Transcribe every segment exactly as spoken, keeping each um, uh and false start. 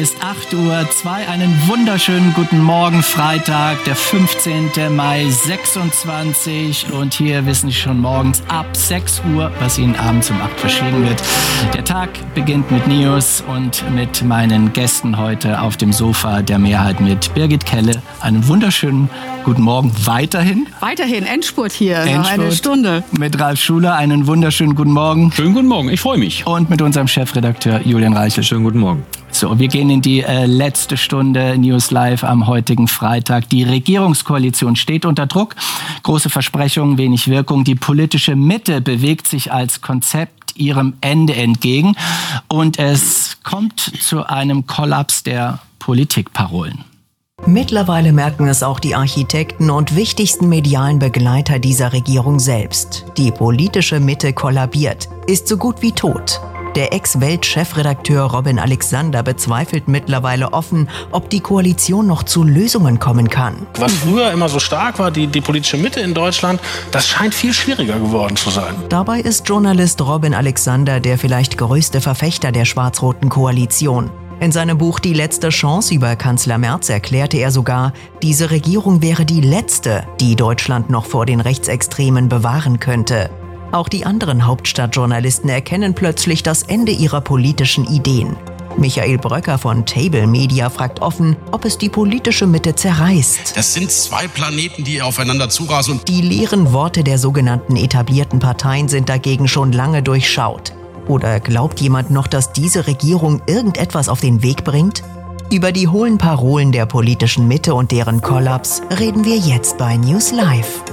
Es ist acht Uhr zwei, einen wunderschönen guten Morgen, Freitag, der fünfzehnten Mai sechsundzwanzig, und hier wissen Sie schon morgens ab sechs Uhr, was Ihnen abends um acht verschwiegen wird. Der Tag beginnt mit News und mit meinen Gästen heute auf dem Sofa der Mehrheit mit Birgit Kelle. Einen wunderschönen guten Morgen weiterhin. Weiterhin, Endspurt hier, Endspurt noch eine Stunde. Mit Ralf Schuler, einen wunderschönen guten Morgen. Schönen guten Morgen, ich freue mich. Und mit unserem Chefredakteur Julian Reichel. Schönen guten Morgen. So, wir gehen in die äh, letzte Stunde News Live am heutigen Freitag. Die Regierungskoalition steht unter Druck. Große Versprechungen, wenig Wirkung. Die politische Mitte bewegt sich als Konzept ihrem Ende entgegen. Und es kommt zu einem Kollaps der Politikparolen. Mittlerweile merken es auch die Architekten und wichtigsten medialen Begleiter dieser Regierung selbst. Die politische Mitte kollabiert, ist so gut wie tot. Der Ex-Welt-Chefredakteur Robin Alexander bezweifelt mittlerweile offen, ob die Koalition noch zu Lösungen kommen kann. Was früher immer so stark war, die, die politische Mitte in Deutschland, das scheint viel schwieriger geworden zu sein. Dabei ist Journalist Robin Alexander der vielleicht größte Verfechter der schwarz-roten Koalition. In seinem Buch Die letzte Chance über Kanzler Merz erklärte er sogar, diese Regierung wäre die letzte, die Deutschland noch vor den Rechtsextremen bewahren könnte. Auch die anderen Hauptstadtjournalisten erkennen plötzlich das Ende ihrer politischen Ideen. Michael Bröcker von Table Media fragt offen, ob es die politische Mitte zerreißt. Das sind zwei Planeten, die aufeinander zurasen. Die leeren Worte der sogenannten etablierten Parteien sind dagegen schon lange durchschaut. Oder glaubt jemand noch, dass diese Regierung irgendetwas auf den Weg bringt? Über die hohlen Parolen der politischen Mitte und deren Kollaps reden wir jetzt bei News Live.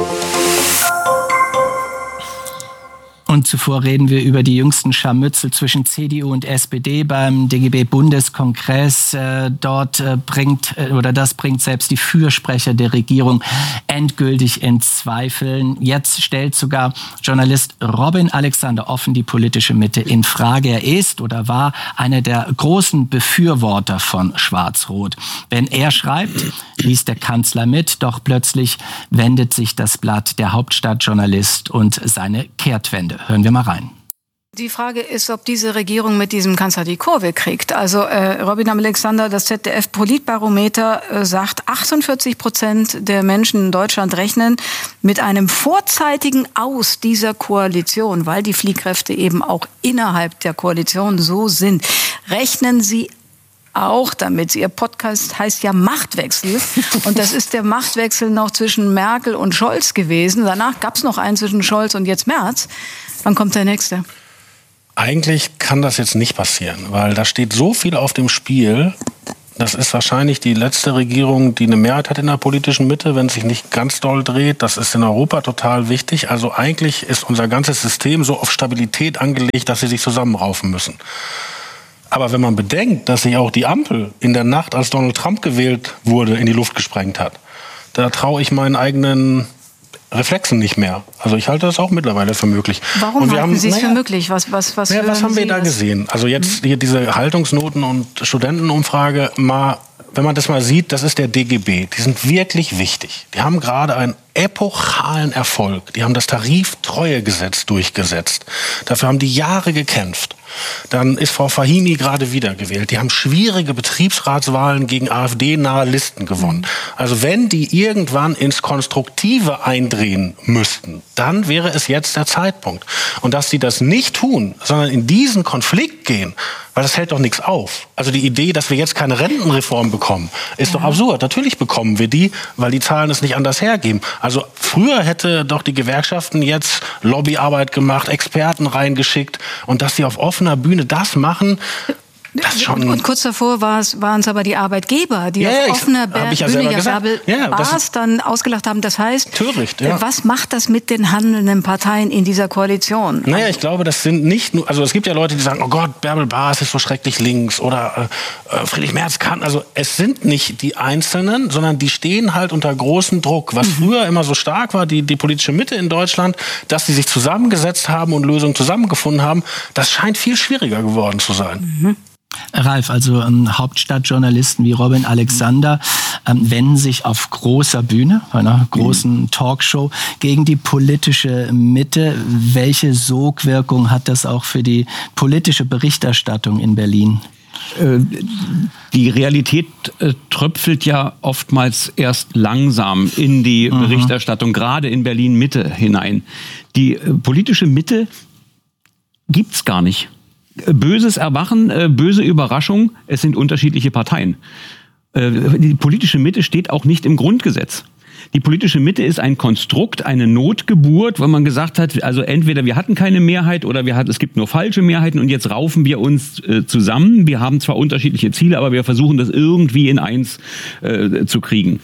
Und zuvor reden wir über die jüngsten Scharmützel zwischen C D U und S P D beim D G B-Bundeskongress. Äh, dort äh, bringt, äh, oder das bringt selbst die Fürsprecher der Regierung endgültig in Zweifel. Jetzt stellt sogar Journalist Robin Alexander offen die politische Mitte in Frage. Er ist oder war einer der großen Befürworter von Schwarz-Rot. Wenn er schreibt, liest der Kanzler mit, doch plötzlich wendet sich das Blatt, der Hauptstadtjournalist und seine Kehrtwende. Hören wir mal rein. Die Frage ist, ob diese Regierung mit diesem Kanzler die Kurve kriegt. Also äh, Robin Alexander, das Z D F-Politbarometer äh, sagt, achtundvierzig Prozent der Menschen in Deutschland rechnen mit einem vorzeitigen Aus dieser Koalition, weil die Fliehkräfte eben auch innerhalb der Koalition so sind. Rechnen Sie auch damit. Ihr Podcast heißt ja Machtwechsel. Und das ist der Machtwechsel noch zwischen Merkel und Scholz gewesen. Danach gab es noch einen zwischen Scholz und jetzt Merz. Wann kommt der nächste? Eigentlich kann das jetzt nicht passieren, weil da steht so viel auf dem Spiel. Das ist wahrscheinlich die letzte Regierung, die eine Mehrheit hat in der politischen Mitte, wenn es sich nicht ganz doll dreht. Das ist in Europa total wichtig. Also eigentlich ist unser ganzes System so auf Stabilität angelegt, dass sie sich zusammenraufen müssen. Aber wenn man bedenkt, dass sich auch die Ampel in der Nacht, als Donald Trump gewählt wurde, in die Luft gesprengt hat, da traue ich meinen eigenen Reflexen nicht mehr. Also ich halte das auch mittlerweile für möglich. Warum und wir halten haben, Sie es naja, für möglich? Was, was, was, naja, was haben wir Sie da das? gesehen? Also jetzt hier diese Haltungsnoten- und Studentenumfrage, mal, wenn man das mal sieht, das ist der D G B. Die sind wirklich wichtig. Die haben gerade einen epochalen Erfolg. Die haben das Tariftreuegesetz durchgesetzt. Dafür haben die Jahre gekämpft. Dann ist Frau Fahimi gerade wiedergewählt. Die haben schwierige Betriebsratswahlen gegen AfD-nahe Listen gewonnen. Also wenn die irgendwann ins Konstruktive eindrehen müssten, dann wäre es jetzt der Zeitpunkt. Und dass sie das nicht tun, sondern in diesen Konflikt gehen, weil das hält doch nichts auf. Also die Idee, dass wir jetzt keine Rentenreform bekommen, ist ja doch absurd. Natürlich bekommen wir die, weil die Zahlen es nicht anders hergeben. Also früher hätte doch die Gewerkschaften jetzt Lobbyarbeit gemacht, Experten reingeschickt, und dass sie auf offener Bühne das machen, das schon. Und kurz davor waren es aber die Arbeitgeber, die ja, auf ja, offener Bühne ja ja Bärbel ja, Baas dann ausgelacht haben. Das heißt, töricht, ja. Was macht das mit den handelnden Parteien in dieser Koalition? Naja, ich glaube, das sind nicht nur, also es gibt ja Leute, die sagen, oh Gott, Bärbel Baas ist so schrecklich links oder äh, Friedrich Merz kann. Also es sind nicht die Einzelnen, sondern die stehen halt unter großem Druck. Was mhm. früher immer so stark war, die, die politische Mitte in Deutschland, dass sie sich zusammengesetzt haben und Lösungen zusammengefunden haben, das scheint viel schwieriger geworden zu sein. Mhm. Ralf, also ähm, Hauptstadtjournalisten wie Robin Alexander ähm, wenden sich auf großer Bühne, einer großen mhm. Talkshow gegen die politische Mitte. Welche Sogwirkung hat das auch für die politische Berichterstattung in Berlin? Die Realität äh, tröpfelt ja oftmals erst langsam in die mhm. Berichterstattung, gerade in Berlin-Mitte hinein. Die äh, politische Mitte gibt's gar nicht. Böses Erwachen, äh, böse Überraschung, es sind unterschiedliche Parteien. Äh, die politische Mitte steht auch nicht im Grundgesetz. Die politische Mitte ist ein Konstrukt, eine Notgeburt, wo man gesagt hat, also entweder wir hatten keine Mehrheit oder wir hatten, es gibt nur falsche Mehrheiten und jetzt raufen wir uns äh, zusammen. Wir haben zwar unterschiedliche Ziele, aber wir versuchen das irgendwie in eins äh, zu kriegen.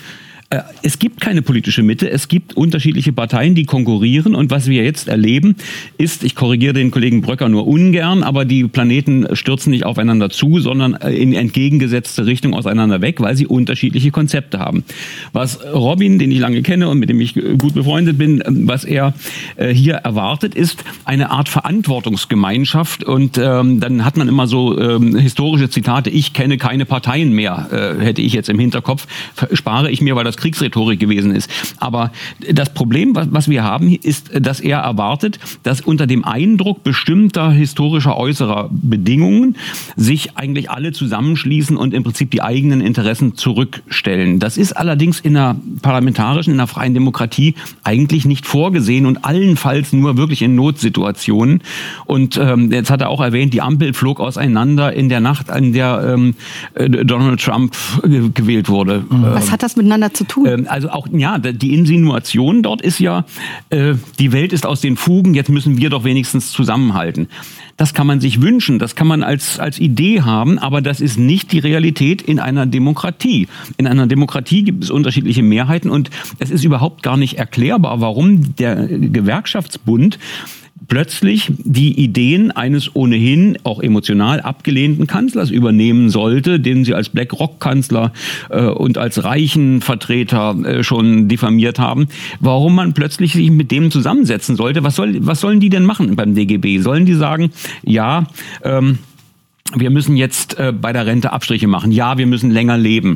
Es gibt keine politische Mitte, es gibt unterschiedliche Parteien, die konkurrieren und was wir jetzt erleben ist, ich korrigiere den Kollegen Bröcker nur ungern, aber die Planeten stürzen nicht aufeinander zu, sondern in entgegengesetzte Richtung auseinander weg, weil sie unterschiedliche Konzepte haben. Was Robin, den ich lange kenne und mit dem ich gut befreundet bin, was er hier erwartet, ist eine Art Verantwortungsgemeinschaft und ähm, dann hat man immer so ähm, historische Zitate, ich kenne keine Parteien mehr, äh, hätte ich jetzt im Hinterkopf, spare ich mir, weil das Kriegsrhetorik gewesen ist. Aber das Problem, was wir haben, ist, dass er erwartet, dass unter dem Eindruck bestimmter historischer äußerer Bedingungen sich eigentlich alle zusammenschließen und im Prinzip die eigenen Interessen zurückstellen. Das ist allerdings in einer parlamentarischen, in einer freien Demokratie eigentlich nicht vorgesehen und allenfalls nur wirklich in Notsituationen. Und ähm, jetzt hat er auch erwähnt, die Ampel flog auseinander in der Nacht, an der ähm, Donald Trump gewählt wurde. Was hat das miteinander zu tun? Also auch, ja, die Insinuation dort ist ja, äh, die Welt ist aus den Fugen, jetzt müssen wir doch wenigstens zusammenhalten. Das kann man sich wünschen, das kann man als, als Idee haben, aber das ist nicht die Realität in einer Demokratie. In einer Demokratie gibt es unterschiedliche Mehrheiten und es ist überhaupt gar nicht erklärbar, warum der Gewerkschaftsbund plötzlich die Ideen eines ohnehin auch emotional abgelehnten Kanzlers übernehmen sollte, den sie als BlackRock-Kanzler äh, und als reichen Vertreter äh, schon diffamiert haben. Warum man plötzlich sich mit dem zusammensetzen sollte? Was soll, was sollen die denn machen beim D G B? Sollen die sagen, ja, ähm, wir müssen jetzt äh, bei der Rente Abstriche machen. Ja, wir müssen länger leben,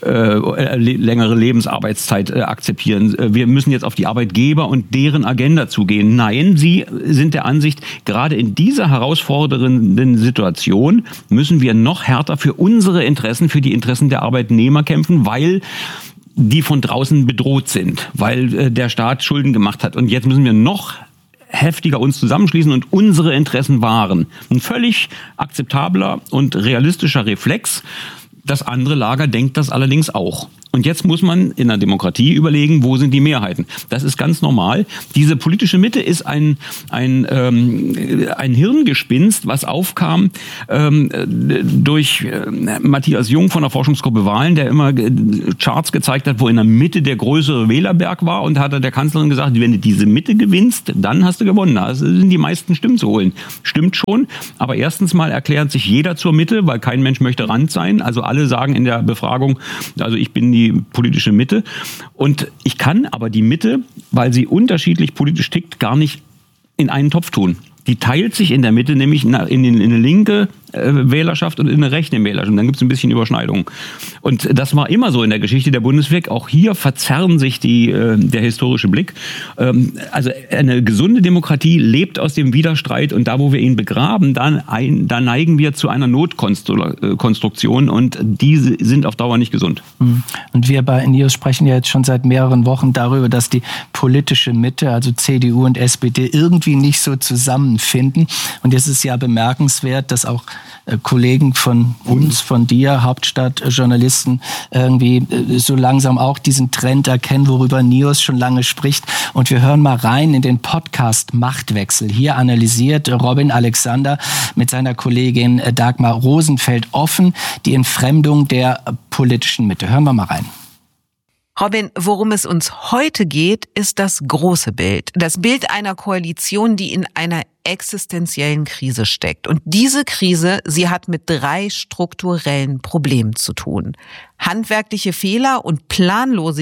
äh, le- längere Lebensarbeitszeit äh, akzeptieren. Äh, wir müssen jetzt auf die Arbeitgeber und deren Agenda zugehen. Nein, sie sind der Ansicht, gerade in dieser herausfordernden Situation müssen wir noch härter für unsere Interessen, für die Interessen der Arbeitnehmer kämpfen, weil die von draußen bedroht sind, weil äh, der Staat Schulden gemacht hat. Und jetzt müssen wir noch heftiger uns zusammenschließen und unsere Interessen wahren. Ein völlig akzeptabler und realistischer Reflex. Das andere Lager denkt das allerdings auch. Und jetzt muss man in der Demokratie überlegen, wo sind die Mehrheiten. Das ist ganz normal. Diese politische Mitte ist ein ein ähm, ein Hirngespinst, was aufkam ähm, durch äh, Matthias Jung von der Forschungsgruppe Wahlen, der immer Charts gezeigt hat, wo in der Mitte der größere Wählerberg war. Und hat er der Kanzlerin gesagt, wenn du diese Mitte gewinnst, dann hast du gewonnen. Da sind die meisten Stimmen zu holen. Stimmt schon. Aber erstens mal erklärt sich jeder zur Mitte, weil kein Mensch möchte Rand sein. Also alle sagen in der Befragung, also ich bin die politische Mitte. Und ich kann aber die Mitte, weil sie unterschiedlich politisch tickt, gar nicht in einen Topf tun. Die teilt sich in der Mitte nämlich in, in, in eine linke äh, Wählerschaft und in eine rechte Wählerschaft. Und dann gibt es ein bisschen Überschneidungen. Und das war immer so in der Geschichte der Bundeswehr. Auch hier verzerren sich die, äh, der historische Blick. Ähm, also eine gesunde Demokratie lebt aus dem Widerstreit. Und da, wo wir ihn begraben, dann ein, da neigen wir zu einer Notkonstruktion. Und diese sind auf Dauer nicht gesund. Und wir bei NEOS sprechen ja jetzt schon seit mehreren Wochen darüber, dass die politische Mitte, also C D U und S P D, irgendwie nicht so zusammen finden. Und jetzt ist ja bemerkenswert, dass auch äh, Kollegen von uns, von dir, Hauptstadtjournalisten, irgendwie äh, so langsam auch diesen Trend erkennen, worüber NEOS schon lange spricht. Und wir hören mal rein in den Podcast Machtwechsel. Hier analysiert Robin Alexander mit seiner Kollegin Dagmar Rosenfeld offen die Entfremdung der politischen Mitte. Hören wir mal rein. Robin, worum es uns heute geht, ist das große Bild. Das Bild einer Koalition, die in einer existenziellen Krise steckt. Und diese Krise, sie hat mit drei strukturellen Problemen zu tun. Handwerkliche Fehler und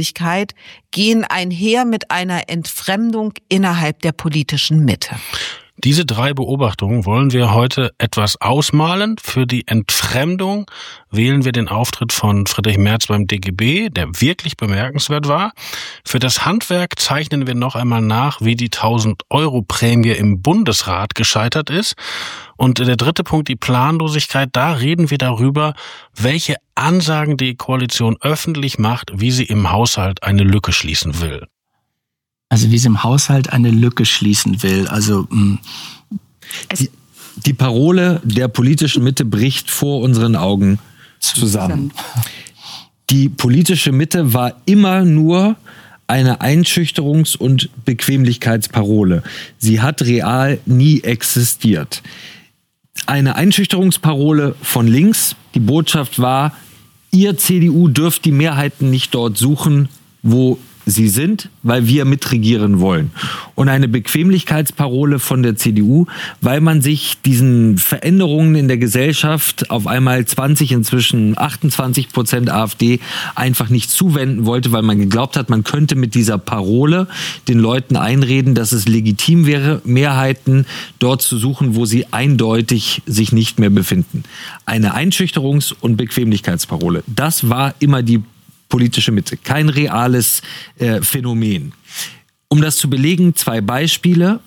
Planlosigkeit gehen einher mit einer Entfremdung innerhalb der politischen Mitte. Diese drei Beobachtungen wollen wir heute etwas ausmalen. Für die Entfremdung wählen wir den Auftritt von Friedrich Merz beim D G B, der wirklich bemerkenswert war. Für das Handwerk zeichnen wir noch einmal nach, wie die tausend-Euro-Prämie im Bundesrat gescheitert ist. Und der dritte Punkt, die Planlosigkeit, da reden wir darüber, welche Ansagen die Koalition öffentlich macht, wie sie im Haushalt eine Lücke schließen will. Also wie sie im Haushalt eine Lücke schließen will. Also mh. die, die Parole der politischen Mitte bricht vor unseren Augen zusammen. Die politische Mitte war immer nur eine Einschüchterungs- und Bequemlichkeitsparole. Sie hat real nie existiert. Eine Einschüchterungsparole von links. Die Botschaft war, ihr C D U dürft die Mehrheiten nicht dort suchen, wo sie sind, weil wir mitregieren wollen. Und eine Bequemlichkeitsparole von der C D U, weil man sich diesen Veränderungen in der Gesellschaft, auf einmal zwanzig, inzwischen achtundzwanzig Prozent AfD, einfach nicht zuwenden wollte, weil man geglaubt hat, man könnte mit dieser Parole den Leuten einreden, dass es legitim wäre, Mehrheiten dort zu suchen, wo sie eindeutig sich nicht mehr befinden. Eine Einschüchterungs- und Bequemlichkeitsparole. Das war immer die politische Mitte, kein reales äh, Phänomen. Um das zu belegen, zwei Beispiele.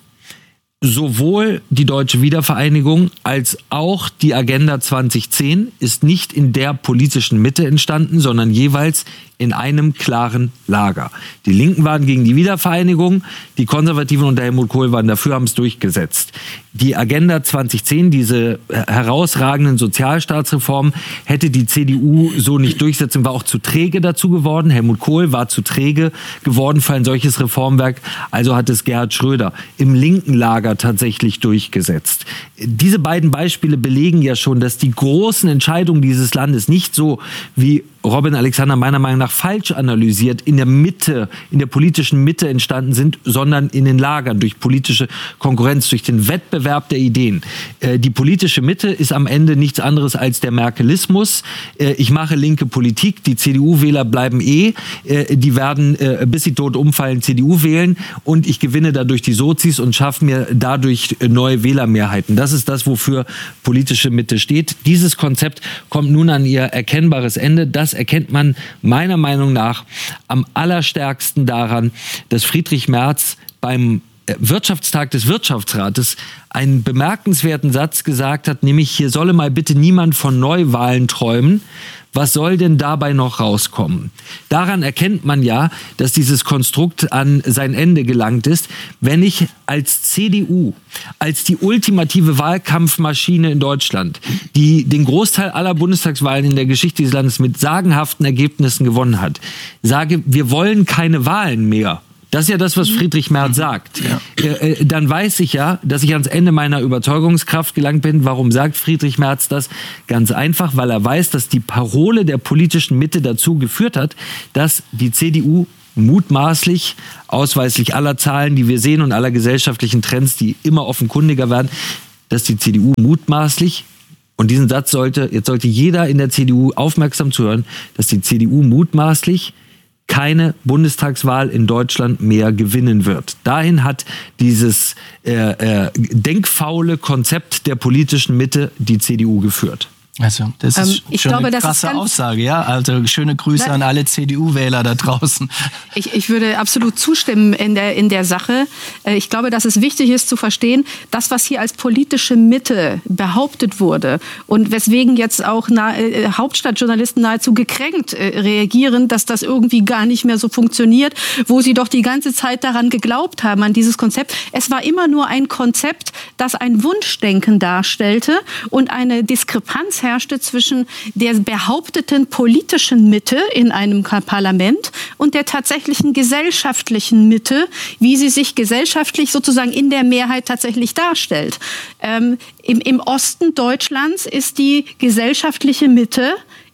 Sowohl die Deutsche Wiedervereinigung als auch die Agenda zwanzig zehn ist nicht in der politischen Mitte entstanden, sondern jeweils in einem klaren Lager. Die Linken waren gegen die Wiedervereinigung, die Konservativen unter Helmut Kohl waren dafür, haben es durchgesetzt. Die Agenda zwanzig zehn, diese herausragenden Sozialstaatsreformen, hätte die C D U so nicht durchsetzen, war auch zu träge dazu geworden. Helmut Kohl war zu träge geworden für ein solches Reformwerk, also hat es Gerhard Schröder im linken Lager tatsächlich durchgesetzt. Diese beiden Beispiele belegen ja schon, dass die großen Entscheidungen dieses Landes nicht so, wie Robin Alexander meiner Meinung nach falsch analysiert, in der Mitte, in der politischen Mitte entstanden sind, sondern in den Lagern, durch politische Konkurrenz, durch den Wettbewerb der Ideen. Äh, die politische Mitte ist am Ende nichts anderes als der Merkelismus. Äh, ich mache linke Politik, die C D U-Wähler bleiben eh, äh, die werden, äh, bis sie tot umfallen, C D U wählen und ich gewinne dadurch die Sozis und schaffe mir dadurch neue Wählermehrheiten. Das ist das, wofür politische Mitte steht. Dieses Konzept kommt nun an ihr erkennbares Ende. Das erkennt man meiner Meinung nach am allerstärksten daran, dass Friedrich Merz beim Wirtschaftstag des Wirtschaftsrates einen bemerkenswerten Satz gesagt hat, nämlich hier solle mal bitte niemand von Neuwahlen träumen. Was soll denn dabei noch rauskommen? Daran erkennt man ja, dass dieses Konstrukt an sein Ende gelangt ist, wenn ich als C D U, als die ultimative Wahlkampfmaschine in Deutschland, die den Großteil aller Bundestagswahlen in der Geschichte dieses Landes mit sagenhaften Ergebnissen gewonnen hat, sage, wir wollen keine Wahlen mehr. Das ist ja das, was Friedrich Merz sagt. Ja. Äh, dann weiß ich ja, dass ich ans Ende meiner Überzeugungskraft gelangt bin. Warum sagt Friedrich Merz das? Ganz einfach, weil er weiß, dass die Parole der politischen Mitte dazu geführt hat, dass die C D U mutmaßlich, ausweislich aller Zahlen, die wir sehen und aller gesellschaftlichen Trends, die immer offenkundiger werden, dass die C D U mutmaßlich, und diesen Satz sollte, jetzt sollte jeder in der C D U aufmerksam zuhören, dass die C D U mutmaßlich keine Bundestagswahl in Deutschland mehr gewinnen wird. Dahin hat dieses äh, äh, denkfaule Konzept der politischen Mitte die C D U geführt. Also, das ist ähm, ich schon glaube, eine das krasse ist Aussage, ja. Also schöne Grüße Nein. an alle C D U-Wähler da draußen. Ich, ich würde absolut zustimmen in der, in der Sache. Ich glaube, dass es wichtig ist zu verstehen, das, was hier als politische Mitte behauptet wurde und weswegen jetzt auch nahe, Hauptstadtjournalisten nahezu gekränkt reagieren, dass das irgendwie gar nicht mehr so funktioniert, wo sie doch die ganze Zeit daran geglaubt haben, an dieses Konzept. Es war immer nur ein Konzept, das ein Wunschdenken darstellte und eine Diskrepanz herrschte zwischen der behaupteten politischen Mitte in einem Parlament und der tatsächlichen gesellschaftlichen Mitte, wie sie sich gesellschaftlich sozusagen in der Mehrheit tatsächlich darstellt. Ähm, im, im Osten Deutschlands ist die gesellschaftliche Mitte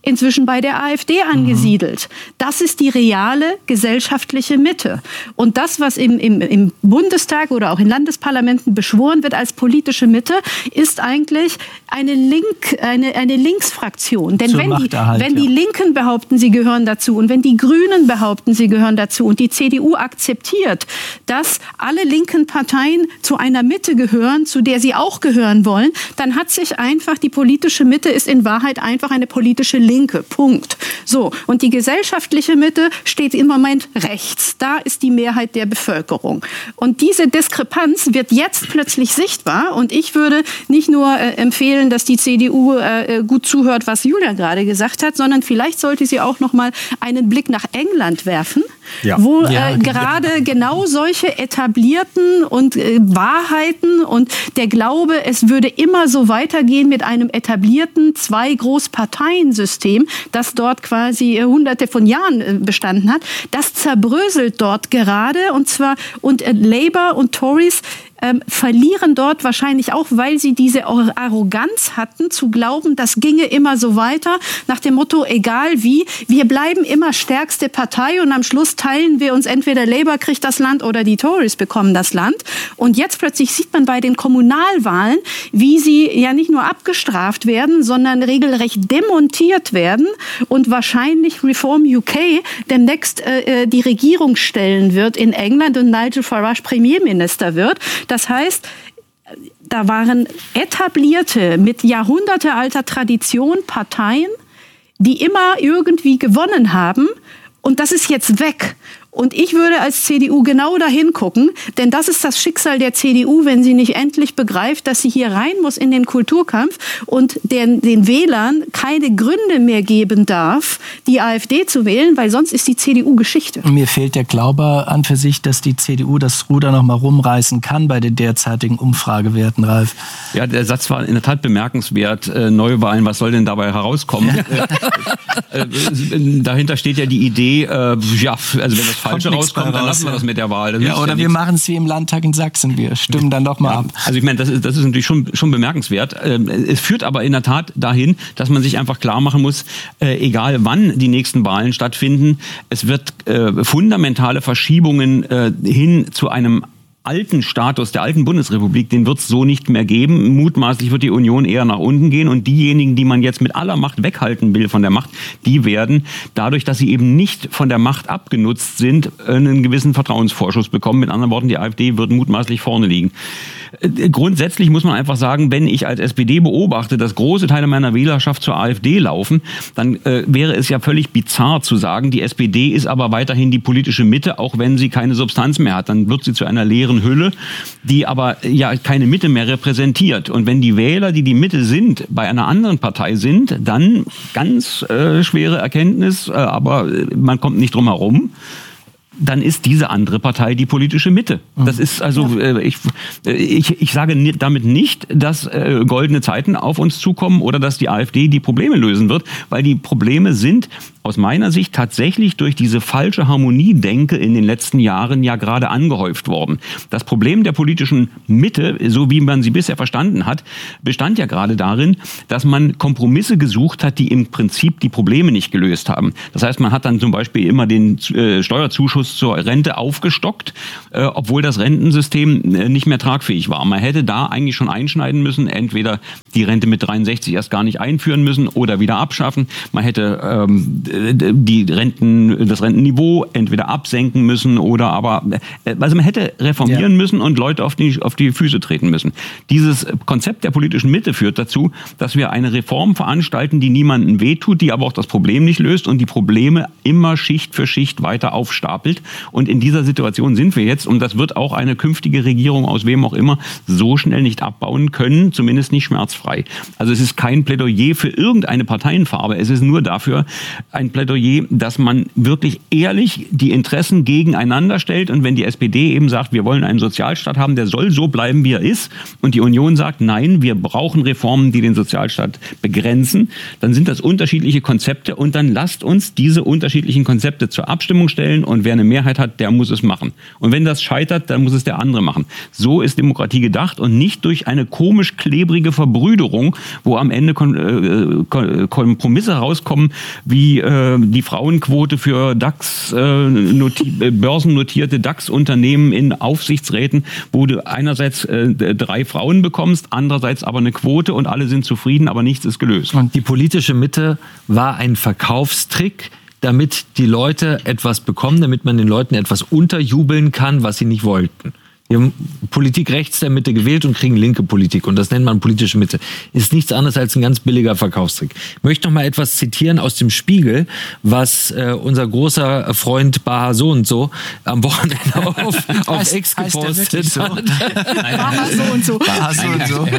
inzwischen bei der AfD angesiedelt. Mhm. Das ist die reale gesellschaftliche Mitte. Und das, was im, im, im Bundestag oder auch in Landesparlamenten beschworen wird als politische Mitte, ist eigentlich eine, Link, eine, eine Linksfraktion. Denn wenn die, wenn die Linken behaupten, sie gehören dazu und wenn die Grünen behaupten, sie gehören dazu und die C D U akzeptiert, dass alle linken Parteien zu einer Mitte gehören, zu der sie auch gehören wollen, dann hat sich einfach, die politische Mitte ist in Wahrheit einfach eine politische Linke. Punkt. So. Und die gesellschaftliche Mitte steht im Moment rechts. Da ist die Mehrheit der Bevölkerung. Und diese Diskrepanz wird jetzt plötzlich sichtbar. Und ich würde nicht nur äh, empfehlen, dass die C D U äh, gut zuhört, was Julia gerade gesagt hat, sondern vielleicht sollte sie auch noch mal einen Blick nach England werfen, ja. wo ja, äh, gerade ja. genau solche etablierten und äh, Wahrheiten und der Glaube, es würde immer so weitergehen mit einem etablierten Zwei-Großparteien-System, das dort quasi äh, hunderte von Jahren äh, bestanden hat, das zerbröselt dort gerade und zwar und äh, Labour und Tories Ähm, verlieren dort wahrscheinlich auch, weil sie diese Arroganz hatten, zu glauben, das ginge immer so weiter, nach dem Motto, egal wie, wir bleiben immer stärkste Partei und am Schluss teilen wir uns, entweder Labour kriegt das Land oder die Tories bekommen das Land. Und jetzt plötzlich sieht man bei den Kommunalwahlen, wie sie ja nicht nur abgestraft werden, sondern regelrecht demontiert werden und wahrscheinlich Reform U K demnächst äh, die Regierung stellen wird in England und Nigel Farage Premierminister wird. Das heißt, da waren etablierte, mit jahrhundertealter Tradition Parteien, die immer irgendwie gewonnen haben. Und das ist jetzt weg. Und ich würde als C D U genau dahin gucken, denn das ist das Schicksal der C D U, wenn sie nicht endlich begreift, dass sie hier rein muss in den Kulturkampf und den, den Wählern keine Gründe mehr geben darf, die AfD zu wählen, weil sonst ist die C D U Geschichte. Mir fehlt der Glaube an für sich, dass die C D U das Ruder noch mal rumreißen kann bei den derzeitigen Umfragewerten, Ralf. Ja, der Satz war in der Tat bemerkenswert. Äh, Neuwahlen, was soll denn dabei herauskommen? äh, äh, dahinter steht ja die Idee, äh, ja, also wenn das Falsche rauskommt, dann lassen wir das mit der Wahl. Das ja, oder ja wir machen es wie im Landtag in Sachsen. Wir stimmen dann doch mal ja, ab. Also ich meine, das ist, das ist natürlich schon, schon bemerkenswert. Es führt aber in der Tat dahin, dass man sich einfach klar machen muss, äh, egal wann die nächsten Wahlen stattfinden, es wird äh, fundamentale Verschiebungen äh, hin zu einem alten Status der alten Bundesrepublik, den wird es so nicht mehr geben. Mutmaßlich wird die Union eher nach unten gehen und diejenigen, die man jetzt mit aller Macht weghalten will von der Macht, die werden dadurch, dass sie eben nicht von der Macht abgenutzt sind, einen gewissen Vertrauensvorschuss bekommen. Mit anderen Worten, die AfD wird mutmaßlich vorne liegen. Grundsätzlich muss man einfach sagen, wenn ich als S P D beobachte, dass große Teile meiner Wählerschaft zur AfD laufen, dann äh, wäre es ja völlig bizarr zu sagen, die S P D ist aber weiterhin die politische Mitte, auch wenn sie keine Substanz mehr hat. Dann wird sie zu einer leeren Hülle, die aber ja keine Mitte mehr repräsentiert. Und wenn die Wähler, die die Mitte sind, bei einer anderen Partei sind, dann ganz äh, schwere Erkenntnis, äh, aber man kommt nicht drum herum, dann ist diese andere Partei die politische Mitte. Das ist also, ja. äh, ich, ich, ich sage damit nicht, dass äh, goldene Zeiten auf uns zukommen oder dass die AfD die Probleme lösen wird, weil die Probleme sind aus meiner Sicht tatsächlich durch diese falsche Harmoniedenke in den letzten Jahren ja gerade angehäuft worden. Das Problem der politischen Mitte, so wie man sie bisher verstanden hat, bestand ja gerade darin, dass man Kompromisse gesucht hat, die im Prinzip die Probleme nicht gelöst haben. Das heißt, man hat dann zum Beispiel immer den äh, Steuerzuschuss zur Rente aufgestockt, äh, obwohl das Rentensystem äh, nicht mehr tragfähig war. Man hätte da eigentlich schon einschneiden müssen, entweder die Rente mit dreiundsechzig erst gar nicht einführen müssen oder wieder abschaffen. Man hätte ähm, die Renten, das Rentenniveau entweder absenken müssen oder aber, also man hätte reformieren ja. müssen und Leute auf die, auf die Füße treten müssen. Dieses Konzept der politischen Mitte führt dazu, dass wir eine Reform veranstalten, die niemandem wehtut, die aber auch das Problem nicht löst und die Probleme immer Schicht für Schicht weiter aufstapelt. Und in dieser Situation sind wir jetzt und das wird auch eine künftige Regierung aus wem auch immer so schnell nicht abbauen können, zumindest nicht schmerzfrei. Also es ist kein Plädoyer für irgendeine Parteienfarbe, es ist nur dafür, ein ein Plädoyer, dass man wirklich ehrlich die Interessen gegeneinander stellt. Und wenn die S P D eben sagt, wir wollen einen Sozialstaat haben, der soll so bleiben, wie er ist, und die Union sagt, nein, wir brauchen Reformen, die den Sozialstaat begrenzen, dann sind das unterschiedliche Konzepte und dann lasst uns diese unterschiedlichen Konzepte zur Abstimmung stellen und wer eine Mehrheit hat, der muss es machen. Und wenn das scheitert, dann muss es der andere machen. So ist Demokratie gedacht und nicht durch eine komisch klebrige Verbrüderung, wo am Ende Kon- äh, Kompromisse rauskommen, wie äh, die Frauenquote für DAX, äh, noti- äh, börsennotierte DAX-Unternehmen in Aufsichtsräten, wo du einerseits äh, drei Frauen bekommst, andererseits aber eine Quote und alle sind zufrieden, aber nichts ist gelöst. Und die politische Mitte war ein Verkaufstrick, damit die Leute etwas bekommen, damit man den Leuten etwas unterjubeln kann, was sie nicht wollten. Wir haben Politik rechts der Mitte gewählt und kriegen linke Politik. Und das nennt man politische Mitte. Ist nichts anderes als ein ganz billiger Verkaufstrick. Ich möchte noch mal etwas zitieren aus dem Spiegel, was äh, unser großer Freund Baha so und so am Wochenende auf, auf heißt, X gepostet so? hat. Baha so und so. Baha so und so.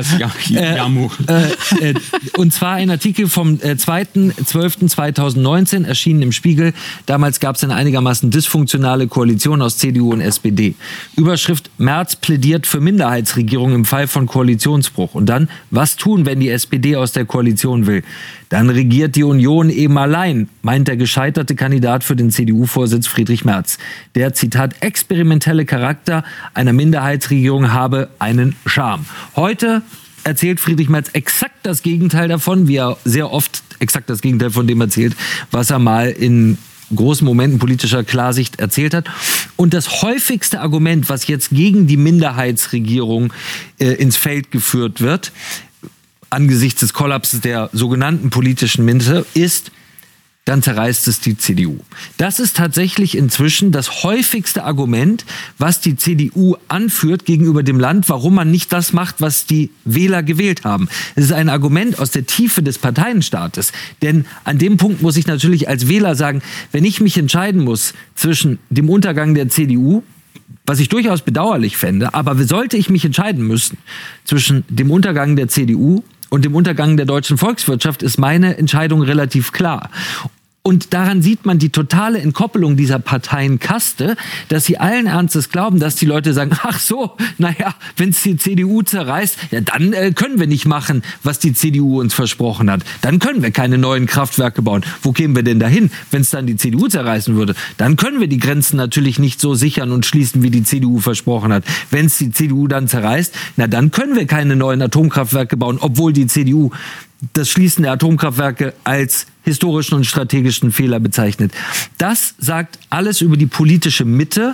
Äh, äh, äh, und zwar ein Artikel vom äh, zweiten zwölften zweitausendneunzehn erschienen im Spiegel. Damals gab es eine einigermaßen dysfunktionale Koalition aus C D U und S P D. Überschrift: Merz plädiert für Minderheitsregierung im Fall von Koalitionsbruch. Und dann, was tun, wenn die S P D aus der Koalition will? Dann regiert die Union eben allein, meint der gescheiterte Kandidat für den C D U-Vorsitz Friedrich Merz. Der, Zitat, experimentelle Charakter einer Minderheitsregierung habe einen Charme. Heute erzählt Friedrich Merz exakt das Gegenteil davon, wie er sehr oft exakt das Gegenteil von dem erzählt, was er mal in großen Momenten politischer Klarsicht erzählt hat. Und das häufigste Argument, was jetzt gegen die Minderheitsregierung äh, ins Feld geführt wird, angesichts des Kollapses der sogenannten politischen Mitte, ist, dann zerreißt es die C D U. Das ist tatsächlich inzwischen das häufigste Argument, was die C D U anführt gegenüber dem Land, warum man nicht das macht, was die Wähler gewählt haben. Es ist ein Argument aus der Tiefe des Parteienstaates. Denn an dem Punkt muss ich natürlich als Wähler sagen, wenn ich mich entscheiden muss zwischen dem Untergang der C D U, was ich durchaus bedauerlich fände, aber sollte ich mich entscheiden müssen zwischen dem Untergang der C D U und dem Untergang der deutschen Volkswirtschaft, ist meine Entscheidung relativ klar. Und daran sieht man die totale Entkoppelung dieser Parteienkaste, dass sie allen Ernstes glauben, dass die Leute sagen, ach so, naja, wenn es die C D U zerreißt, ja dann äh, können wir nicht machen, was die C D U uns versprochen hat. Dann können wir keine neuen Kraftwerke bauen. Wo kämen wir denn dahin, wenn es dann die C D U zerreißen würde? Dann können wir die Grenzen natürlich nicht so sichern und schließen, wie die C D U versprochen hat. Wenn es die C D U dann zerreißt, na dann können wir keine neuen Atomkraftwerke bauen, obwohl die C D U das Schließen der Atomkraftwerke als historischen und strategischen Fehler bezeichnet. Das sagt alles über die politische Mitte,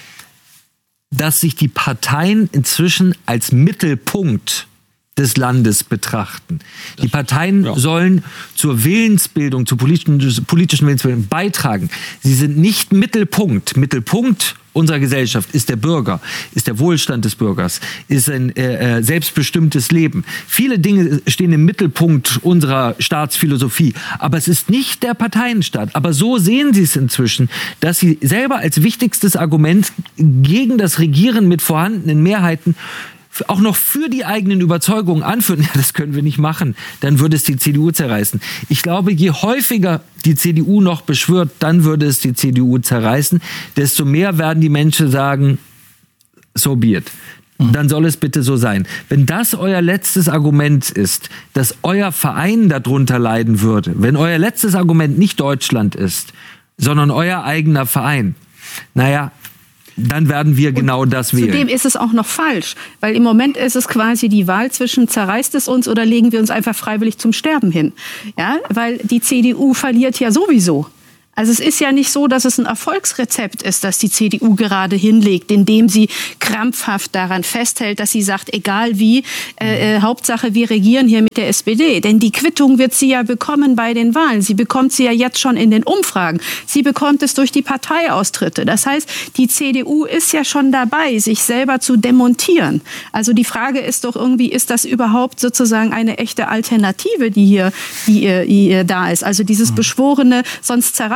dass sich die Parteien inzwischen als Mittelpunkt des Landes betrachten. Die Parteien ja. sollen zur Willensbildung, zur politischen, politischen Willensbildung beitragen. Sie sind nicht Mittelpunkt. Mittelpunkt unserer Gesellschaft ist der Bürger, ist der Wohlstand des Bürgers, ist ein äh, selbstbestimmtes Leben. Viele Dinge stehen im Mittelpunkt unserer Staatsphilosophie, aber es ist nicht der Parteienstaat. Aber so sehen sie es inzwischen, dass sie selber als wichtigstes Argument gegen das Regieren mit vorhandenen Mehrheiten auch noch für die eigenen Überzeugungen anführen, ja, das können wir nicht machen, dann würde es die C D U zerreißen. Ich glaube, je häufiger die C D U noch beschwört, dann würde es die C D U zerreißen, desto mehr werden die Menschen sagen, so be it. Dann soll es bitte so sein. Wenn das euer letztes Argument ist, dass euer Verein darunter leiden würde, wenn euer letztes Argument nicht Deutschland ist, sondern euer eigener Verein, naja, dann werden wir genau und das wählen. Zudem ist es auch noch falsch, weil im Moment ist es quasi die Wahl zwischen zerreißt es uns oder legen wir uns einfach freiwillig zum Sterben hin. Ja, weil die C D U verliert ja sowieso. Also es ist ja nicht so, dass es ein Erfolgsrezept ist, das die C D U gerade hinlegt, indem sie krampfhaft daran festhält, dass sie sagt, egal wie, äh, äh, Hauptsache wir regieren hier mit der S P D. Denn die Quittung wird sie ja bekommen bei den Wahlen. Sie bekommt sie ja jetzt schon in den Umfragen. Sie bekommt es durch die Parteiaustritte. Das heißt, die C D U ist ja schon dabei, sich selber zu demontieren. Also die Frage ist doch irgendwie, ist das überhaupt sozusagen eine echte Alternative, die hier, die, die da ist? Also dieses beschworene, sonst zerreißt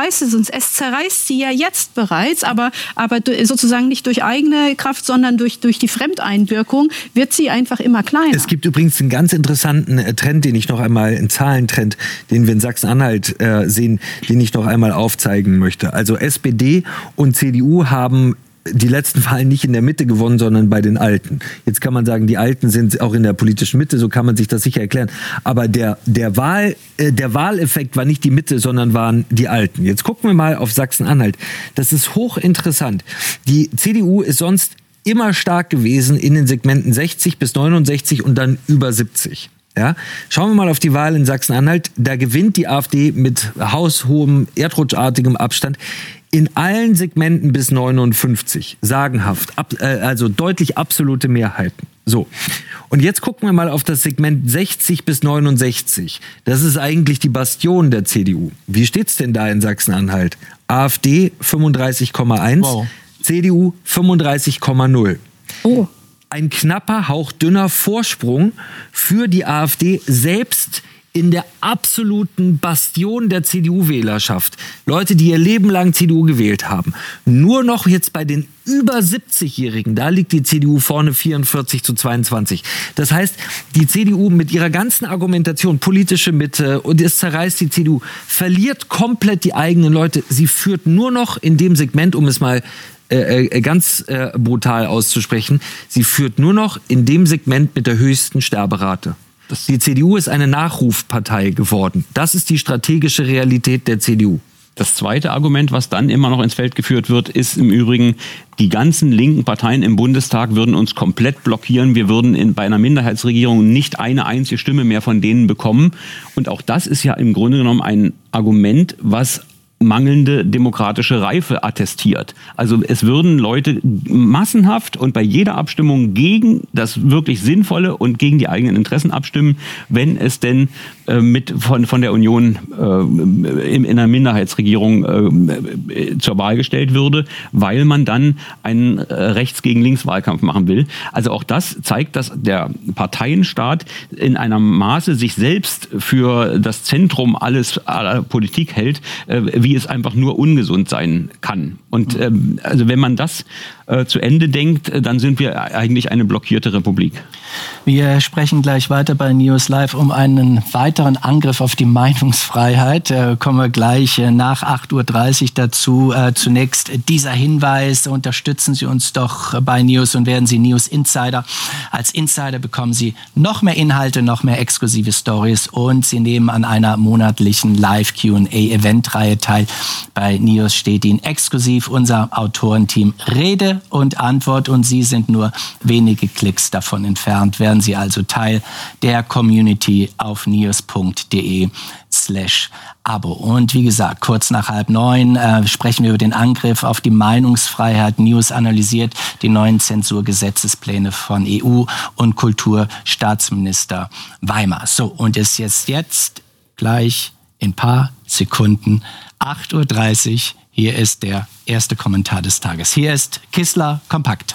heißt es uns, es zerreißt sie ja jetzt bereits, aber, aber sozusagen nicht durch eigene Kraft, sondern durch, durch die Fremdeinwirkung wird sie einfach immer kleiner. Es gibt übrigens einen ganz interessanten Trend, den ich noch einmal, einen Zahlentrend, den wir in Sachsen-Anhalt äh, sehen, den ich noch einmal aufzeigen möchte. Also S P D und C D U haben die letzten Wahlen nicht in der Mitte gewonnen, sondern bei den Alten. Jetzt kann man sagen, die Alten sind auch in der politischen Mitte, so kann man sich das sicher erklären. Aber der, der, Wahl, äh, der Wahleffekt war nicht die Mitte, sondern waren die Alten. Jetzt gucken wir mal auf Sachsen-Anhalt. Das ist hochinteressant. Die C D U ist sonst immer stark gewesen in den Segmenten sechzig bis neunundsechzig und dann über siebzig. Ja? Schauen wir mal auf die Wahl in Sachsen-Anhalt. Da gewinnt die AfD mit haushohem, erdrutschartigem Abstand in allen Segmenten bis neunundfünfzig. Sagenhaft. Ab, äh, also deutlich absolute Mehrheiten. So. Und jetzt gucken wir mal auf das Segment sechzig bis neunundsechzig. Das ist eigentlich die Bastion der C D U. Wie steht's denn da in Sachsen-Anhalt? AfD fünfunddreißig Komma eins, wow. C D U fünfunddreißig Komma null. Oh. Ein knapper, hauchdünner Vorsprung für die AfD selbst in der absoluten Bastion der C D U-Wählerschaft. Leute, die ihr Leben lang C D U gewählt haben. Nur noch jetzt bei den über siebzigjährigen, da liegt die C D U vorne vierundvierzig zu zweiundzwanzig. Das heißt, die C D U mit ihrer ganzen Argumentation, politische Mitte und es zerreißt die C D U, verliert komplett die eigenen Leute. Sie führt nur noch in dem Segment, um es mal äh, äh, ganz äh, brutal auszusprechen, sie führt nur noch in dem Segment mit der höchsten Sterberate. Die C D U ist eine Nachrufpartei geworden. Das ist die strategische Realität der C D U. Das zweite Argument, was dann immer noch ins Feld geführt wird, ist im Übrigen, die ganzen linken Parteien im Bundestag würden uns komplett blockieren. Wir würden in, bei einer Minderheitsregierung nicht eine einzige Stimme mehr von denen bekommen. Und auch das ist ja im Grunde genommen ein Argument, was mangelnde demokratische Reife attestiert. Also es würden Leute massenhaft und bei jeder Abstimmung gegen das wirklich Sinnvolle und gegen die eigenen Interessen abstimmen, wenn es denn äh, mit von, von der Union äh, in, in einer Minderheitsregierung äh, zur Wahl gestellt würde, weil man dann einen äh, Rechts- gegen Links-Wahlkampf machen will. Also auch das zeigt, dass der Parteienstaat in einem Maße sich selbst für das Zentrum alles aller Politik hält, äh, wie wie es einfach nur ungesund sein kann. Und ähm, also wenn man das äh, zu Ende denkt, dann sind wir eigentlich eine blockierte Republik. Wir sprechen gleich weiter bei News Live um einen weiteren Angriff auf die Meinungsfreiheit. Äh, kommen wir gleich äh, nach acht Uhr dreißig dazu. Äh, zunächst dieser Hinweis, unterstützen Sie uns doch bei News und werden Sie News Insider. Als Insider bekommen Sie noch mehr Inhalte, noch mehr exklusive Stories und Sie nehmen an einer monatlichen Live-Q und A-Event-Reihe teil. Bei News steht Ihnen exklusiv unser Autorenteam Rede und Antwort und Sie sind nur wenige Klicks davon entfernt. Werden Sie also Teil der Community auf news.de slash Abo. Und wie gesagt, kurz nach halb neun äh, sprechen wir über den Angriff auf die Meinungsfreiheit. News analysiert die neuen Zensurgesetzespläne von E U- und Kulturstaatsminister Weimar. So, und ist jetzt, jetzt gleich in ein paar Sekunden acht Uhr dreißig. Hier ist der erste Kommentar des Tages. Hier ist Kissler Kompakt.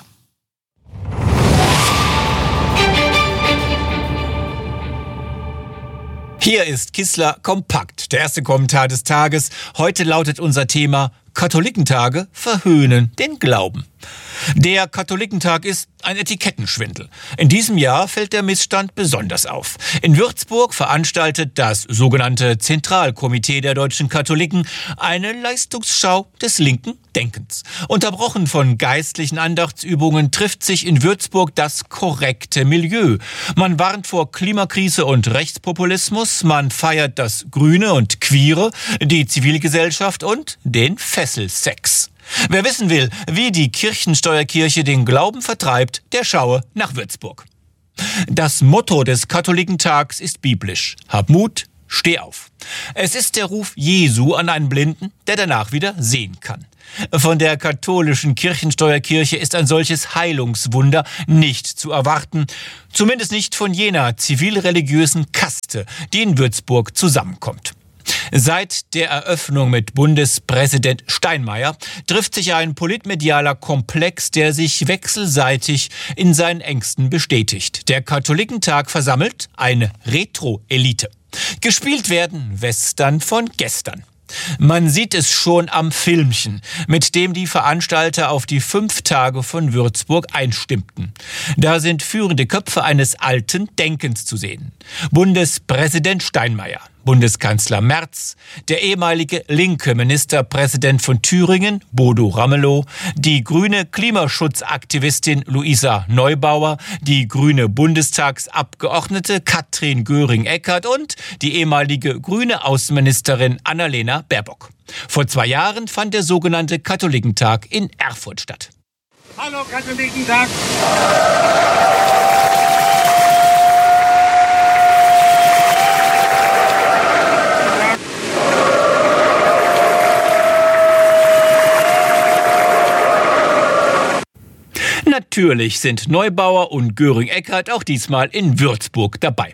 Hier ist Kissler Kompakt, der erste Kommentar des Tages. Heute lautet unser Thema: Katholikentage verhöhnen den Glauben. Der Katholikentag ist ein Etikettenschwindel. In diesem Jahr fällt der Missstand besonders auf. In Würzburg veranstaltet das sogenannte Zentralkomitee der deutschen Katholiken eine Leistungsschau des linken Denkens. Unterbrochen von geistlichen Andachtsübungen trifft sich in Würzburg das korrekte Milieu. Man warnt vor Klimakrise und Rechtspopulismus, man feiert das Grüne und Queere, die Zivilgesellschaft und den Fesselsex. Wer wissen will, wie die Kirchensteuerkirche den Glauben vertreibt, der schaue nach Würzburg. Das Motto des Katholikentags ist biblisch: Hab Mut, steh auf. Es ist der Ruf Jesu an einen Blinden, der danach wieder sehen kann. Von der katholischen Kirchensteuerkirche ist ein solches Heilungswunder nicht zu erwarten, zumindest nicht von jener zivilreligiösen Kaste, die in Würzburg zusammenkommt. Seit der Eröffnung mit Bundespräsident Steinmeier trifft sich ein politmedialer Komplex, der sich wechselseitig in seinen Ängsten bestätigt. Der Katholikentag versammelt eine Retro-Elite. Gespielt werden Western von gestern. Man sieht es schon am Filmchen, mit dem die Veranstalter auf die fünf Tage von Würzburg einstimmten. Da sind führende Köpfe eines alten Denkens zu sehen. Bundespräsident Steinmeier, Bundeskanzler Merz, der ehemalige linke Ministerpräsident von Thüringen, Bodo Ramelow, die grüne Klimaschutzaktivistin Luisa Neubauer, die grüne Bundestagsabgeordnete Katrin Göring-Eckardt und die ehemalige grüne Außenministerin Annalena Baerbock. Vor zwei Jahren fand der sogenannte Katholikentag in Erfurt statt. Hallo Katholikentag! Natürlich sind Neubauer und Göring-Eckardt auch diesmal in Würzburg dabei.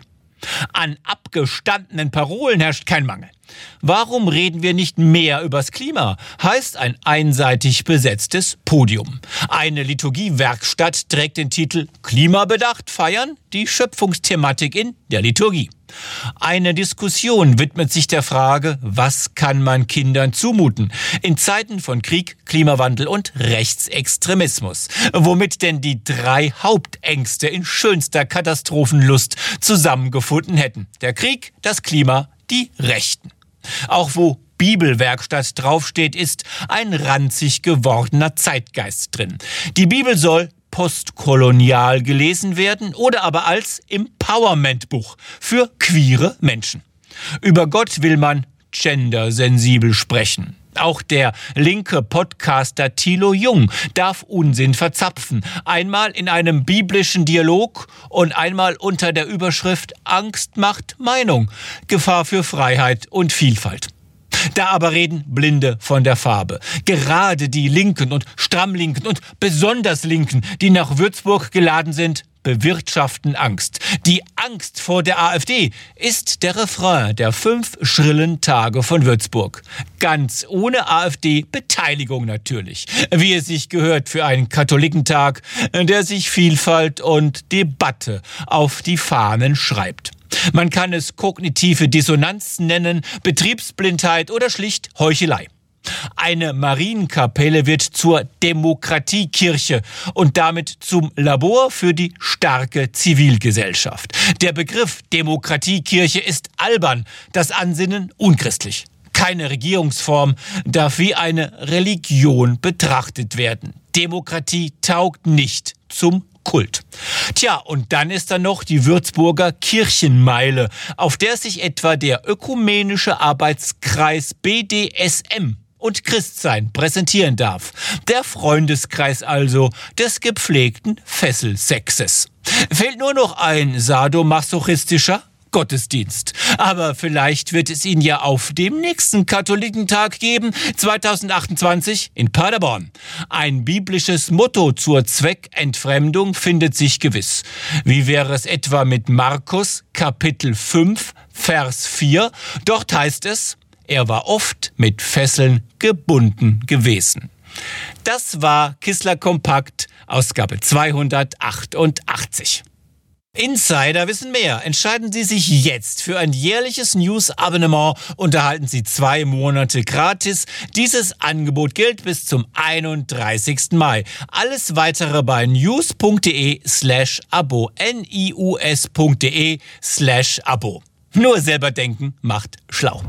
An abgestandenen Parolen herrscht kein Mangel. Warum reden wir nicht mehr übers Klima, heißt ein einseitig besetztes Podium. Eine Liturgiewerkstatt trägt den Titel Klimabedacht feiern, die Schöpfungsthematik in der Liturgie. Eine Diskussion widmet sich der Frage, was kann man Kindern zumuten in Zeiten von Krieg, Klimawandel und Rechtsextremismus, womit denn die drei Hauptängste in schönster Katastrophenlust zusammengefunden hätten. Der Krieg, das Klima, die Rechten. Auch wo Bibelwerkstatt draufsteht, ist ein ranzig gewordener Zeitgeist drin. Die Bibel soll postkolonial gelesen werden oder aber als Empowerment-Buch für queere Menschen. Über Gott will man gendersensibel sprechen. Auch der linke Podcaster Thilo Jung darf Unsinn verzapfen. Einmal in einem biblischen Dialog und einmal unter der Überschrift Angst macht Meinung. Gefahr für Freiheit und Vielfalt. Da aber reden Blinde von der Farbe. Gerade die Linken und Strammlinken und besonders Linken, die nach Würzburg geladen sind, bewirtschaften Angst. Die Angst vor der AfD ist der Refrain der fünf schrillen Tage von Würzburg. Ganz ohne AfD-Beteiligung natürlich. Wie es sich gehört für einen Katholikentag, der sich Vielfalt und Debatte auf die Fahnen schreibt. Man kann es kognitive Dissonanz nennen, Betriebsblindheit oder schlicht Heuchelei. Eine Marienkapelle wird zur Demokratiekirche und damit zum Labor für die starke Zivilgesellschaft. Der Begriff Demokratiekirche ist albern, das Ansinnen unchristlich. Keine Regierungsform darf wie eine Religion betrachtet werden. Demokratie taugt nicht zum Kult. Tja, und dann ist da noch die Würzburger Kirchenmeile, auf der sich etwa der ökumenische Arbeitskreis B D S M und Christsein präsentieren darf. Der Freundeskreis also des gepflegten Fesselsexes. Fehlt nur noch ein sadomasochistischer Gottesdienst. Aber vielleicht wird es ihn ja auf dem nächsten Katholikentag geben, zweitausendachtundzwanzig in Paderborn. Ein biblisches Motto zur Zweckentfremdung findet sich gewiss. Wie wäre es etwa mit Markus Kapitel fünf, Vers vier? Dort heißt es: Er war oft mit Fesseln gebunden gewesen. Das war Kissler Kompakt, Ausgabe zweihundertachtundachtzig. Insider wissen mehr. Entscheiden Sie sich jetzt für ein jährliches News-Abonnement und erhalten Sie zwei Monate gratis. Dieses Angebot gilt bis zum einunddreißigsten Mai. Alles weitere bei news.de slash abo. N-I-U-S.de slash abo. Nur selber denken macht schlau.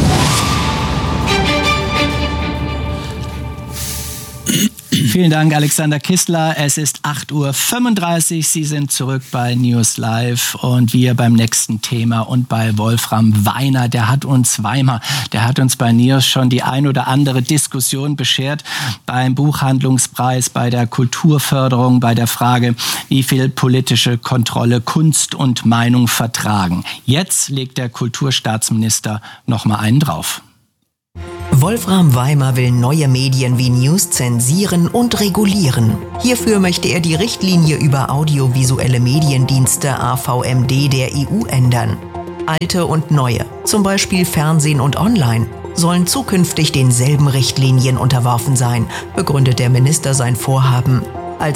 Vielen Dank, Alexander Kissler. Es ist acht Uhr fünfunddreißig. Sie sind zurück bei News Live und wir beim nächsten Thema und bei Wolfram Weiner. Der hat uns Weimar, der hat uns bei News schon die ein oder andere Diskussion beschert beim Buchhandlungspreis, bei der Kulturförderung, bei der Frage, wie viel politische Kontrolle Kunst und Meinung vertragen. Jetzt legt der Kulturstaatsminister noch mal einen drauf. Wolfram Weimar will neue Medien wie News zensieren und regulieren. Hierfür möchte er die Richtlinie über audiovisuelle Mediendienste A V M D der E U ändern. Alte und neue, zum Beispiel Fernsehen und Online, sollen zukünftig denselben Richtlinien unterworfen sein, begründet der Minister sein Vorhaben.